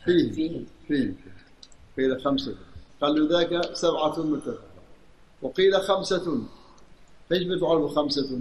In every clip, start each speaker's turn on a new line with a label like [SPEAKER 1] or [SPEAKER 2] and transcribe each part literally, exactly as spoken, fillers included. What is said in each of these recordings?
[SPEAKER 1] فيه فيه, فيه. قيل خمسة، قالوا ذاك سبعة متفق، وقيل خمسة. ايش بتعرفوا خمسة؟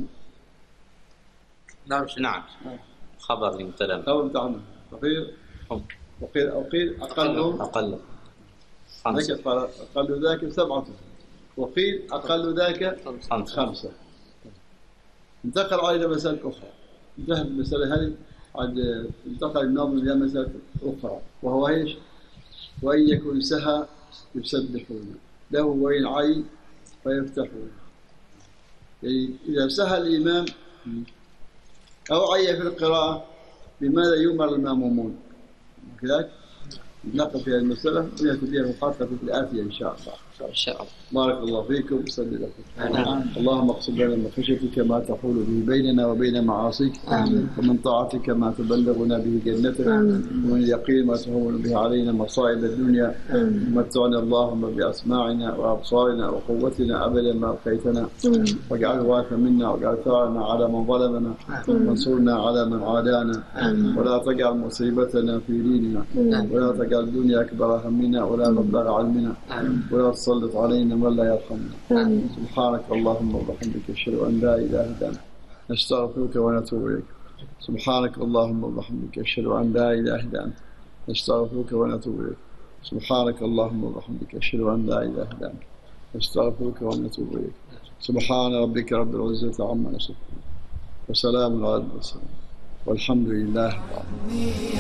[SPEAKER 2] نعم نعم خبر لمبتدا
[SPEAKER 1] خبر بتاعنا. وقيل وقيل وقيل أقلهم
[SPEAKER 2] أقل
[SPEAKER 1] ذاك
[SPEAKER 2] خمسة،
[SPEAKER 1] أقل ذاك سبعة، وقيل أقل ذاك خمسة. انتقل على مسألة أخرى، انتهت المسألة هذه، عاد انتقل الناظم إلى مسألة أخرى، وهو إيش؟ وإن يكن سهى يسبحون له وإن عي فيفتحون. يعني إذا سهى الإمام أو عي في القراءة بماذا يؤمر المأمومون؟ كذلك نقف في هذه المسألة ونأتي بها محققة في الآتية إن شاء الله.
[SPEAKER 2] إن شاء الله.
[SPEAKER 1] بارك الله فيكم وصلي لكم. اللهم اقسم لنا من خشيتك ما تحول به بيننا وبين معاصيك، ومن طاعتك ما تبلغنا به جنتك، ومن اليقين ما تهون به علينا مصائب الدنيا. متعنا اللهم بأسماعنا وأبصارنا وقوتنا أبدا ما أبقيتنا، واجعله وارث منا، واجعل ثارنا على من ظلمنا، وانصرنا على من عادانا، ولا تجعل مصيبتنا في ديننا، ولا تجعل الدنيا أكبر همنا ولا مبلغ علمنا، ولا تسلط علينا من لا يرحمنا. سبحانك اللهم وبحمدك أشهد أن لا إله إلا أنت نستغفرك ونتوب إليك. سبحانك اللهم وبحمدك أشهد أن لا إله إلا أنت نستغفرك ونتوب إليك. سبحانك اللهم وبحمدك أشهد أن لا إله إلا أنت نستغفرك ونتوب إليك. سبحان ربك رب العزة عما يصفون، وسلام على المرسلين، والحمد لله رب العالمين.